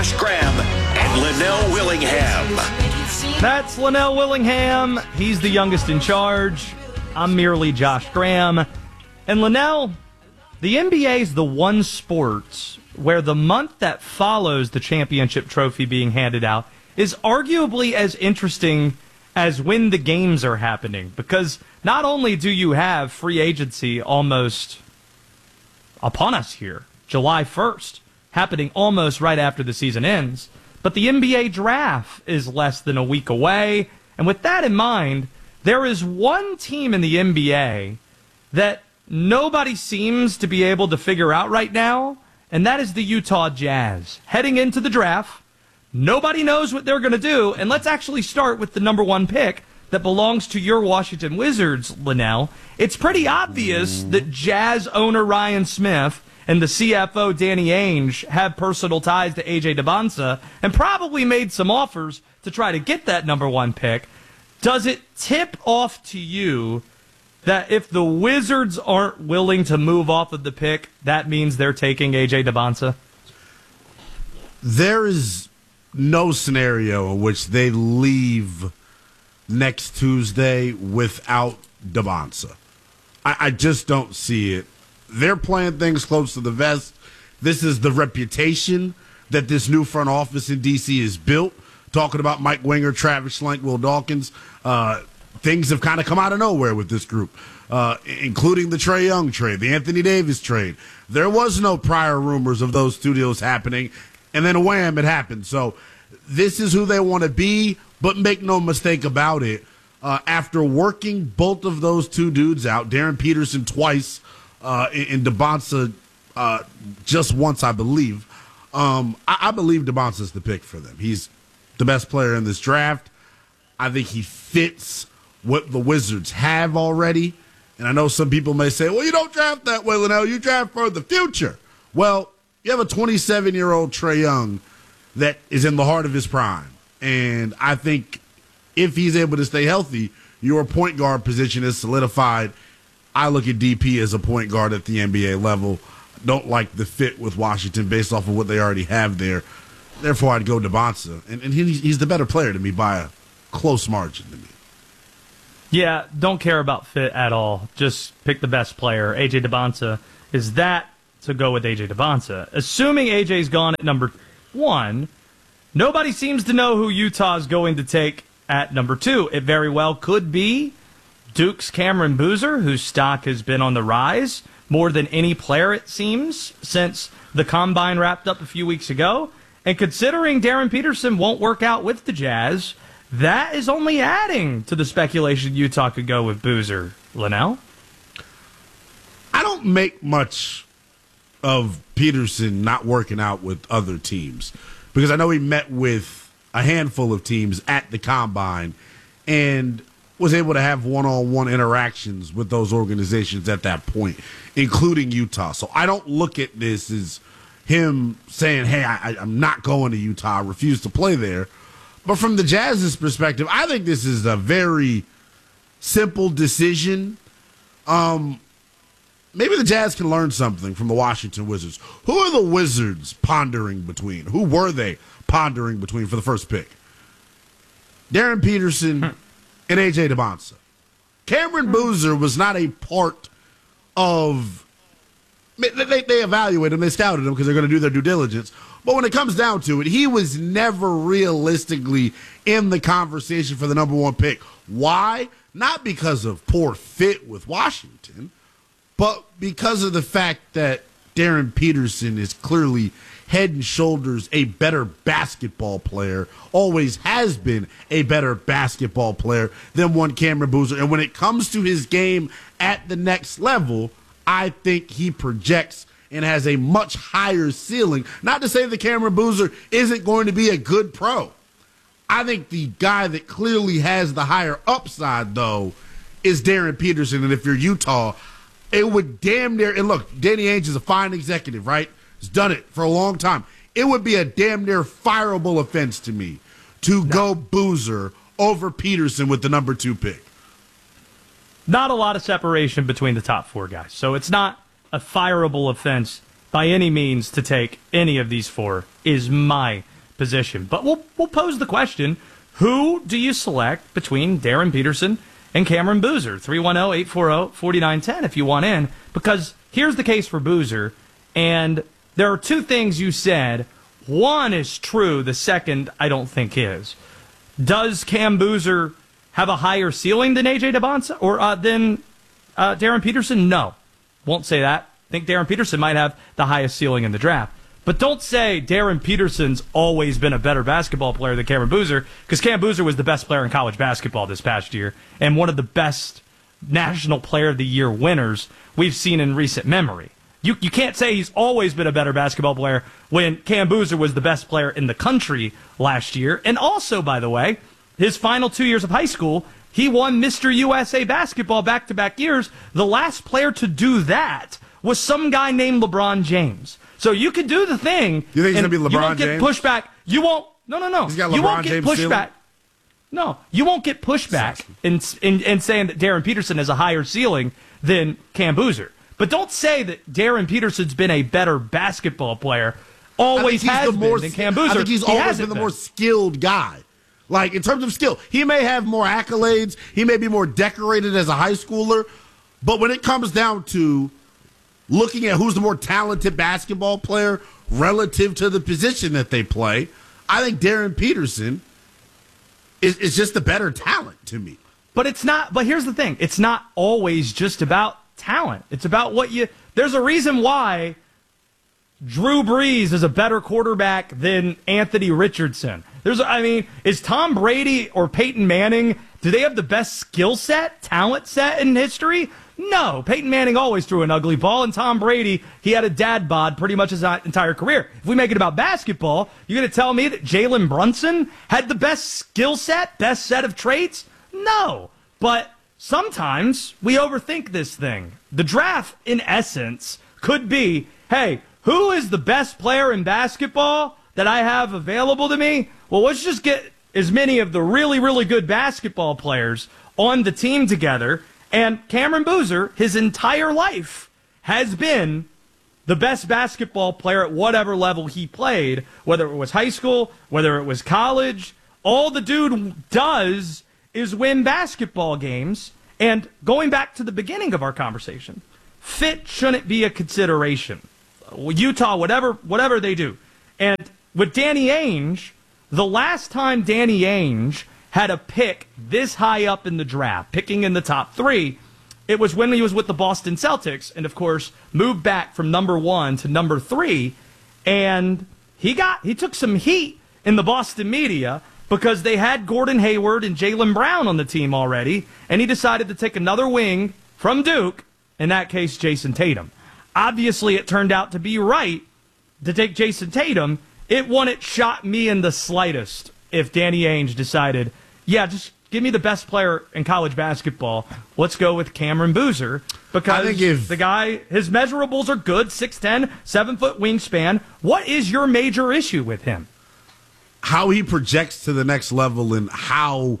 Graham and Linnell Willingham. That's Linnell Willingham. He's the youngest in charge. I'm merely Josh Graham. And Linnell, the NBA is the one sport where the month that follows the championship trophy being handed out is arguably as interesting as when the games are happening. Because not only do you have free agency almost upon us here, July 1st, happening almost right after the season ends, but the NBA draft is less than a week away. And with that in mind, there is one team in the NBA that nobody seems to be able to figure out right now, and that is the Utah Jazz. Heading into the draft, nobody knows what they're going to do, and let's actually start with the number one pick that belongs to your Washington Wizards, Linnell. It's pretty obvious that Jazz owner Ryan Smith and the CFO Danny Ainge have personal ties to A.J. Dybantsa and probably made some offers to try to get that number one pick. Does it tip off to you that if the Wizards aren't willing to move off of the pick, that means they're taking A.J. Dybantsa? There is no scenario in which they leave next Tuesday without Dybantsa. I just don't see it. They're playing things close to the vest. This is the reputation that this new front office in D.C. has built. Talking about Mike Winger, Travis Schlenk, Will Dawkins. Things have kind of come out of nowhere with this group, including the Trae Young trade, the Anthony Davis trade. There was no prior rumors of those two deals happening, and then wham, it happened. So this is who they want to be, but make no mistake about it. After working both of those two dudes out, Darren Peterson twice, and Dybantsa just once, I believe. I believe Dybantsa's the pick for them. He's the best player in this draft. I think he fits what the Wizards have already. And I know some people may say, well, you don't draft that way, Linnell. You draft for the future. Well, you have a 27-year-old Trae Young that is in the heart of his prime. And I think if he's able to stay healthy, your point guard position is solidified. I look at DP as a point guard at the NBA level. Don't like the fit with Washington based off of what they already have there. Therefore, I'd go Dybantsa. And he's the better player to me by a close margin to me. Yeah, don't care about fit at all. Just pick the best player. A.J. Dybantsa is that to go with A.J. Dybantsa. Assuming A.J.'s gone at number one, nobody seems to know who Utah's going to take at number two. It very well could be Duke's Cameron Boozer, whose stock has been on the rise more than any player, it seems, since the Combine wrapped up a few weeks ago. And considering Darren Peterson won't work out with the Jazz, that is only adding to the speculation Utah could go with Boozer. Linnell? I don't make much of Peterson not working out with other teams because I know he met with a handful of teams at the Combine and was able to have one-on-one interactions with those organizations at that point, including Utah. So I don't look at this as him saying, hey, I'm not going to Utah, I refuse to play there. But from the Jazz's perspective, I think this is a very simple decision. Maybe the Jazz can learn something from the Washington Wizards. Who are the Wizards pondering between? Who were they pondering between for the first pick? Darren Peterson and A.J. Dybantsa. Cameron Boozer was not a part of – they evaluated him, they scouted him because they're going to do their due diligence. But when it comes down to it, he was never realistically in the conversation for the number one pick. Why? Not because of poor fit with Washington, but because of the fact that Darren Peterson is clearly head and shoulders a better basketball player, always has been a better basketball player than one Cameron Boozer. And when it comes to his game at the next level, I think he projects and has a much higher ceiling. Not to say that Cameron Boozer isn't going to be a good pro. I think the guy that clearly has the higher upside, though, is Darren Peterson. And if you're Utah, it would damn near – and look, Danny Ainge is a fine executive, right? He's done it for a long time. It would be a damn near fireable offense to me to go Boozer over Peterson with the number two pick. Not a lot of separation between the top four guys. So it's not a fireable offense by any means to take any of these four, is my position. But we'll pose the question, who do you select between Darren Peterson and Cameron Boozer? 310-840-4910 if you want in. Because here's the case for Boozer, and there are two things you said. One is true, the second I don't think is. Does Cam Boozer have a higher ceiling than A.J. Debonsa or than Darren Peterson? No. Won't say that. I think Darren Peterson might have the highest ceiling in the draft. But don't say Darren Peterson's always been a better basketball player than Cameron Boozer, because Cam Boozer was the best player in college basketball this past year and one of the best National Player of the Year winners we've seen in recent memory. You can't say he's always been a better basketball player when Cam Boozer was the best player in the country last year. And also, by the way, his final 2 years of high school, he won Mr. USA basketball back-to-back years. The last player to do that was some guy named LeBron James. So you could do the thing. You think he's going to be LeBron You won't James? get pushback. You won't. No. He's got You LeBron won't get James pushback. ceiling? No, you won't get pushback in saying that Darren Peterson has a higher ceiling than Cam Boozer. But don't say that Darren Peterson's been a better basketball player. Always has been than Cam Boozer. I think he's always been the more skilled guy. Like, in terms of skill, he may have more accolades. He may be more decorated as a high schooler. But when it comes down to looking at who's the more talented basketball player relative to the position that they play, I think Darren Peterson is just the better talent to me. But it's not. But here's the thing: it's not always just about talent. It's about what you. There's a reason why Drew Brees is a better quarterback than Anthony Richardson. Is Tom Brady or Peyton Manning? Do they have the best skill set, talent set in history? No. Peyton Manning always threw an ugly ball, and Tom Brady, he had a dad bod pretty much his entire career. If we make it about basketball, you're going to tell me that Jalen Brunson had the best skill set, best set of traits? No. But sometimes we overthink this thing. The draft, in essence, could be, hey, who is the best player in basketball that I have available to me? Well, let's just get as many of the really, really good basketball players on the team together. And Cameron Boozer, his entire life, has been the best basketball player at whatever level he played, whether it was high school, whether it was college. All the dude does is win basketball games. And going back to the beginning of our conversation, fit shouldn't be a consideration. Utah, whatever they do. And with Danny Ainge, the last time Danny Ainge had a pick this high up in the draft, picking in the top 3, it was when he was with the Boston Celtics, and of course moved back from number 1 to number 3, and he took some heat in the Boston media because they had Gordon Hayward and Jaylen Brown on the team already, and he decided to take another wing from Duke, in that case Jason Tatum. Obviously it turned out to be right to take Jason Tatum. It wouldn't shock me in the slightest if Danny Ainge decided, yeah, just give me the best player in college basketball. Let's go with Cameron Boozer, because the guy, his measurables are good, 6'10", 7-foot wingspan. What is your major issue with him? How he projects to the next level and how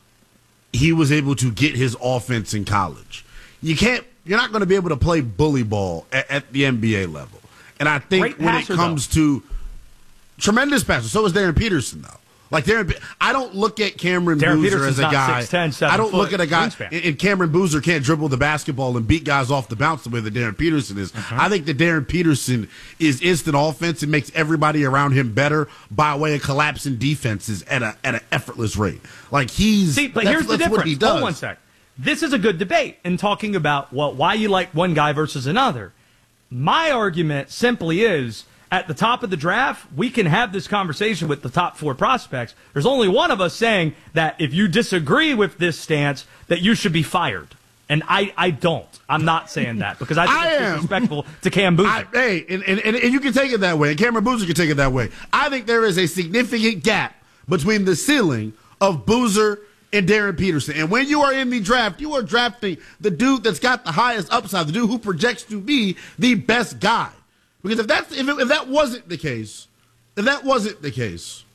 he was able to get his offense in college. You're not going to be able to play bully ball at the NBA level. And I think when it comes to tremendous passer, so is Darren Peterson, though. Like I don't look at Cameron Boozer as a guy. 6'10", I don't look at a guy. wingspan. And Cameron Boozer can't dribble the basketball and beat guys off the bounce the way that Darren Peterson is. I think that Darren Peterson is instant offense and makes everybody around him better by way of collapsing defenses at an effortless rate. Like here's the difference. What he does. Hold one sec. This is a good debate in talking about why you like one guy versus another. My argument simply is, at the top of the draft, we can have this conversation with the top 4 prospects. There's only one of us saying that if you disagree with this stance, that you should be fired. And I don't. I'm not saying that because I think it's disrespectful to Cam Boozer. And you can take it that way, and Cameron Boozer can take it that way. I think there is a significant gap between the ceiling of Boozer and Darren Peterson. And when you are in the draft, you are drafting the dude that's got the highest upside, the dude who projects to be the best guy. Because if that wasn't the case,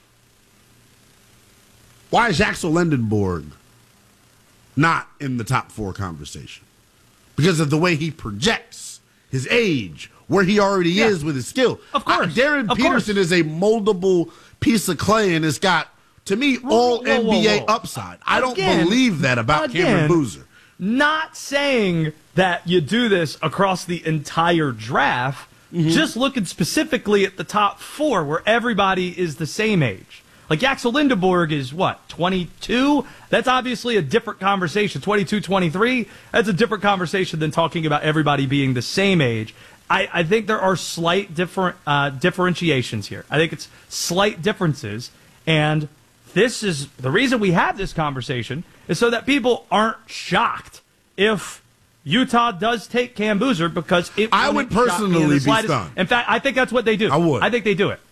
why is Axel Lendenborg not in the top 4 conversation? Because of the way he projects. his age, where he already is with his skill. Of course. Darren Peterson is a moldable piece of clay and has got, to me, all NBA upside. I don't believe that about Cameron Boozer. Not saying that you do this across the entire draft, just looking specifically at the top 4 where everybody is the same age. Like Axel Lindeborg is what, 22? That's obviously a different conversation. 22, 23, that's a different conversation than talking about everybody being the same age. I think there are slight differentiations here. I think it's slight differences, and this is the reason we have this conversation is so that people aren't shocked if Utah does take Cam Boozer, because I would personally be stunned. In fact, I think that's what they do. I would. I think they do it.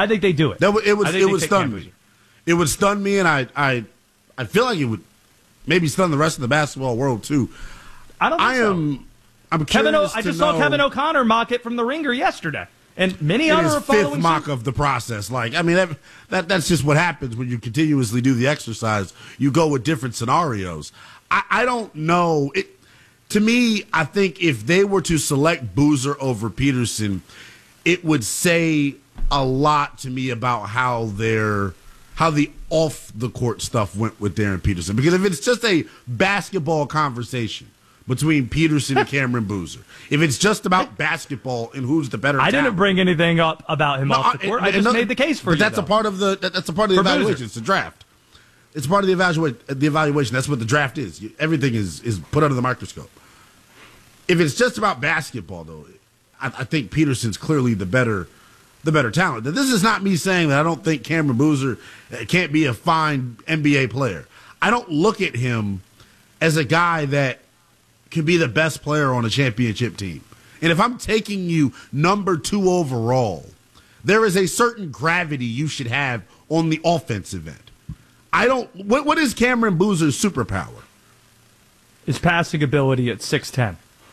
It would stun me. It would stun me, and I feel like it would maybe stun the rest of the basketball world too. I don't think so. I'm curious I just saw Kevin O'Connor mock it from the Ringer yesterday, and many others are following. Fifth mock of the process. Like, I mean, that's just what happens when you continuously do the exercise. You go with different scenarios. I don't know. To me, I think if they were to select Boozer over Peterson, it would say a lot to me about how the off the court stuff went with Darren Peterson. Because if it's just a basketball conversation between Peterson and Cameron Boozer, if it's just about basketball and who's the better, I didn't bring anything up about him off the court. I just made the case for you. But that's a part of the evaluation. It's the draft. It's part of the evaluation. That's what the draft is. Everything is put under the microscope. If it's just about basketball, though, I think Peterson's clearly the better talent. Now, this is not me saying that I don't think Cameron Boozer can't be a fine NBA player. I don't look at him as a guy that can be the best player on a championship team. And if I'm taking you number 2 overall, there is a certain gravity you should have on the offensive end. What is Cameron Boozer's superpower? His passing ability at 6'10".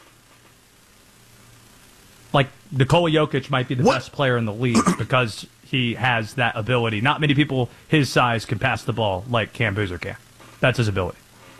Like, Nikola Jokic might be the best player in the league because he has that ability. Not many people his size can pass the ball like Cam Boozer can. That's his ability.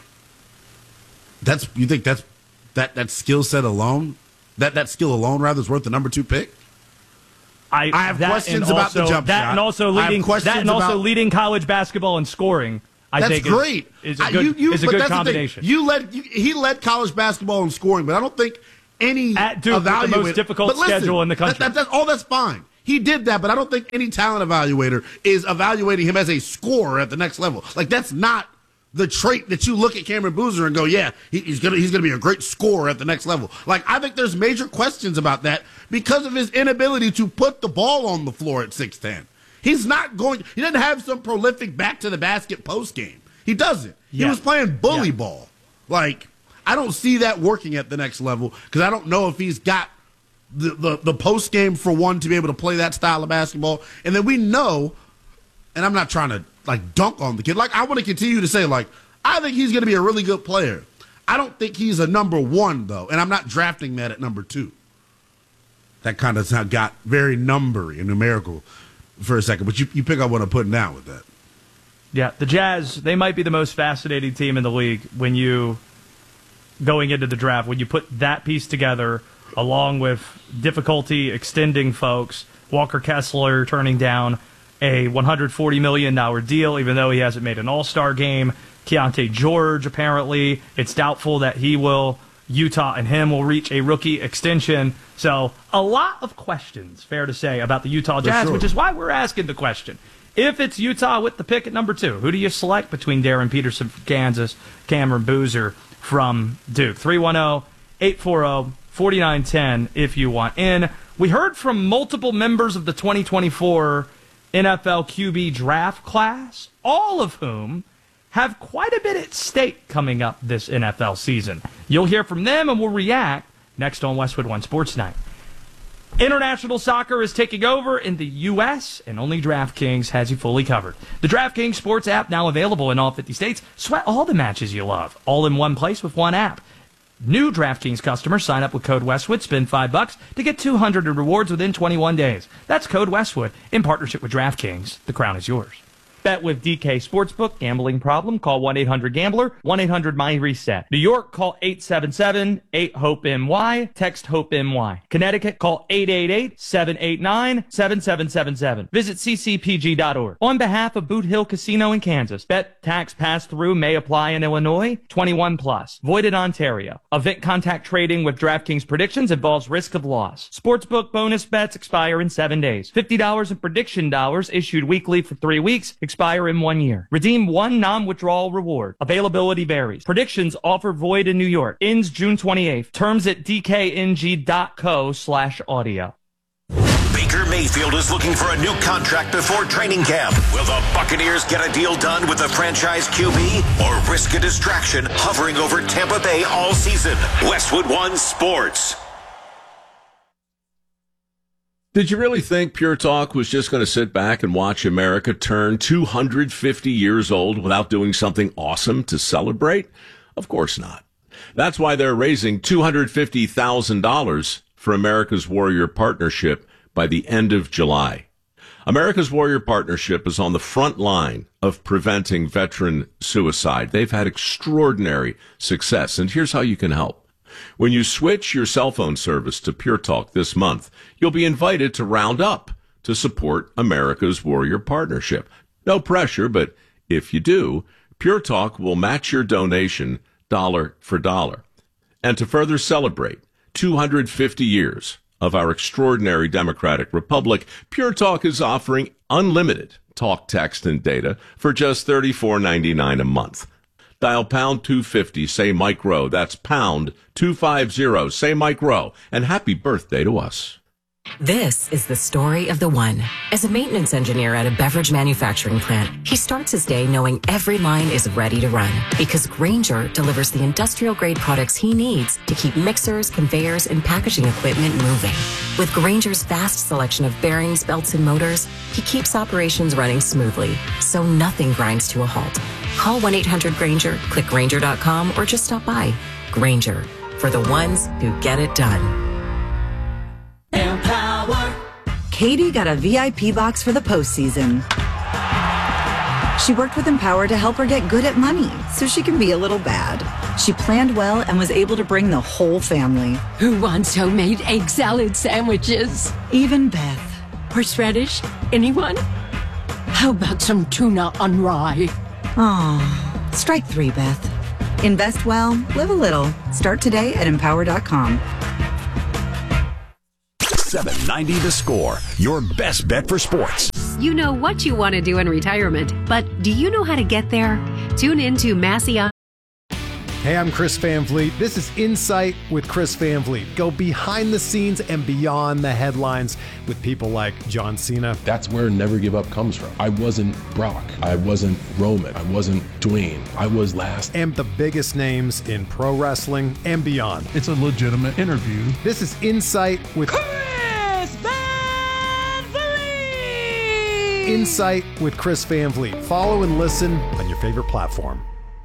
You think that skill set alone, that skill alone rather is worth the number 2 pick? I have questions about the jump shot. And also leading college basketball in scoring. I think great. Is a good combination. He led college basketball in scoring, but I don't think any at Duke, the most difficult schedule in the country. That's fine. He did that, but I don't think any talent evaluator is evaluating him as a scorer at the next level. Like, that's not the trait that you look at Cameron Boozer and go, yeah, he's gonna be a great scorer at the next level. Like, I think there's major questions about that because of his inability to put the ball on the floor at 6'10". He doesn't have some prolific back to the basket post game. He doesn't. Yeah. He was playing bully ball. Like, I don't see that working at the next level because I don't know if he's got the post game for one to be able to play that style of basketball. And then we know, and I'm not trying to dunk on the kid. Like, I want to continue to say, I think he's going to be a really good player. I don't think he's a number 1 though, and I'm not drafting that at number 2. That kind of got very numbery and numerical for a second, but you pick up what I'm putting down with that. Yeah, the Jazz, they might be the most fascinating team in the league when you going into the draft, when you put that piece together along with difficulty extending folks, Walker Kessler turning down a $140 million deal, even though he hasn't made an all-star game. Keontae George, apparently, it's doubtful that Utah and him will reach a rookie extension. So a lot of questions, fair to say, about the Utah Jazz, which is why we're asking the question. If it's Utah with the pick at number 2, who do you select between Darren Peterson from Kansas, Cameron Boozer from Duke? 310-840-4910 if you want in. We heard from multiple members of the 2024 NFL QB draft class, all of whom have quite a bit at stake coming up this NFL season. You'll hear from them and we'll react next on Westwood One Sports Night. International soccer is taking over in the U.S., and only DraftKings has you fully covered. The DraftKings Sports app now available in all 50 states. Sweat all the matches you love, all in one place with one app. New DraftKings customers sign up with code Westwood, spend $5 to get $200 in rewards within 21 days. That's code Westwood in partnership with DraftKings. The crown is yours. Bet with DK Sportsbook. Gambling problem? Call 1-800-GAMBLER, 1-800-MY-RESET. New York, call 877-8-HOPE-NY. Text HOPE-NY. Connecticut, call 888-789-7777. Visit ccpg.org. On behalf of Boot Hill Casino in Kansas, bet tax pass-through may apply in Illinois. 21 plus. Void in Ontario. Event contact trading with DraftKings predictions involves risk of loss. Sportsbook bonus bets expire in 7 days. $50 in prediction dollars issued weekly for 3 weeks expire in 1 year. Redeem one non-withdrawal reward. Availability varies. Predictions offer void in New York. Ends June 28th. Terms at dkng.co/audio. Baker Mayfield is looking for a new contract before training camp. Will the Buccaneers get a deal done with the franchise QB or risk a distraction hovering over Tampa Bay all season? Westwood One Sports. Did you really think Pure Talk was just going to sit back and watch America turn 250 years old without doing something awesome to celebrate? Of course not. That's why they're raising $250,000 for America's Warrior Partnership by the end of July. America's Warrior Partnership is on the front line of preventing veteran suicide. They've had extraordinary success, and here's how you can help. When you switch your cell phone service to Pure Talk this month, you'll be invited to round up to support America's Warrior Partnership. No pressure, but if you do, Pure Talk will match your donation dollar for dollar. And to further celebrate 250 years of our extraordinary democratic republic, Pure Talk is offering unlimited talk, text, and data for just $34.99 a month. Dial pound 250, say Mike Rowe. That's pound 250, say Mike Rowe. And happy birthday to us. This is the story of the one. As a maintenance engineer at a beverage manufacturing plant, he starts his day knowing every line is ready to run because Grainger delivers the industrial-grade products he needs to keep mixers, conveyors, and packaging equipment moving. With Grainger's vast selection of bearings, belts, and motors, he keeps operations running smoothly, so nothing grinds to a halt. Call 1-800-GRAINGER, click Grainger.com, or just stop by. Grainger, for the ones who get it done. Empower. Katie got a VIP box for the postseason. She worked with Empower to help her get good at money so she can be a little bad. She planned well and was able to bring the whole family. Who wants homemade egg salad sandwiches? Even Beth. Horseradish? Anyone? How about some tuna on rye? Aw, strike 3, Beth. Invest well, live a little. Start today at Empower.com. 790 The Score, your best bet for sports. You know what you want to do in retirement, but do you know how to get there? Tune in to Massey on. Hey, I'm Chris Van Vliet. This is Insight with Chris Van Vliet. Go behind the scenes and beyond the headlines with people like John Cena. That's where Never Give Up comes from. I wasn't Brock. I wasn't Roman. I wasn't Dwayne. I was last. And the biggest names in pro wrestling and beyond. It's a legitimate interview. This is Insight with Chris Van Vliet. Insight with Chris Van Vliet. Follow and listen on your favorite platform.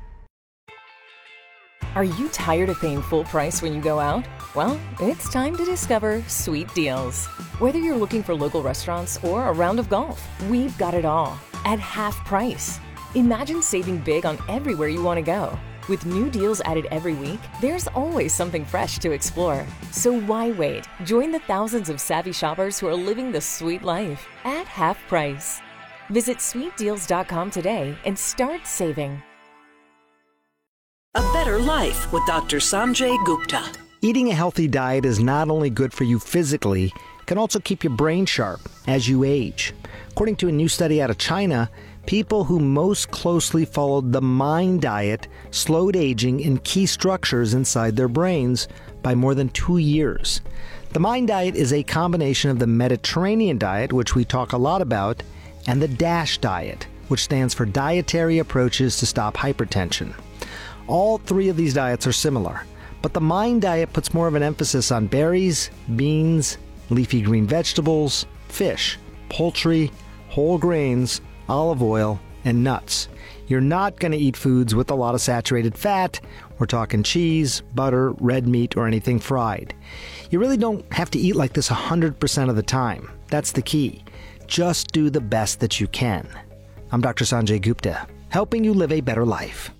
Are you tired of paying full price when you go out? Well, it's time to discover Sweet Deals. Whether you're looking for local restaurants or a round of golf, we've got it all at half price. Imagine saving big on everywhere you want to go. With new deals added every week, there's always something fresh to explore. So why wait? Join the thousands of savvy shoppers who are living the sweet life at half price. Visit sweetdeals.com today and start saving. A better life with Dr. Sanjay Gupta. Eating a healthy diet is not only good for you physically, it can also keep your brain sharp as you age. According to a new study out of China, people who most closely followed the MIND diet slowed aging in key structures inside their brains by more than 2 years. The MIND diet is a combination of the Mediterranean diet, which we talk a lot about, and the DASH diet, which stands for Dietary Approaches to Stop Hypertension. All three of these diets are similar, but the MIND diet puts more of an emphasis on berries, beans, leafy green vegetables, fish, poultry, whole grains, olive oil, and nuts. You're not going to eat foods with a lot of saturated fat. We're talking cheese, butter, red meat, or anything fried. You really don't have to eat like this 100% of the time. That's the key. Just do the best that you can. I'm Dr. Sanjay Gupta, helping you live a better life.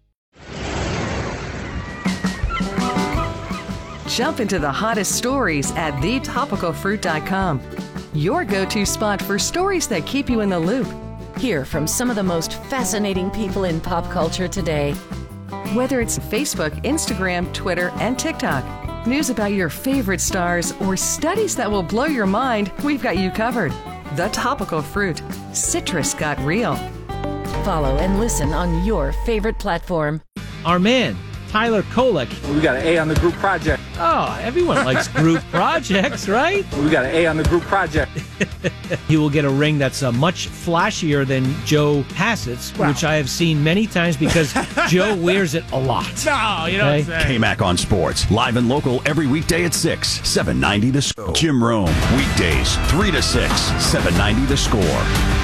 Jump into the hottest stories at thetopicalfruit.com. Your go-to spot for stories that keep you in the loop. Hear from some of the most fascinating people in pop culture today. Whether it's Facebook, Instagram, Twitter, and TikTok, news about your favorite stars, or studies that will blow your mind, we've got you covered. The Topical Fruit. Citrus got real. Follow and listen on your favorite platform. Our man, Tyler Kolek. We got an A on the group project. Oh, everyone likes group projects, right? We got an A on the group project. He will get a ring that's much flashier than Joe Hassett's, which I have seen many times because Joe wears it a lot. No, you know what I'm saying. K-Mac on Sports, live and local every weekday at 6, 790 The Score. Jim Rome, weekdays 3 to 6, 790 The Score.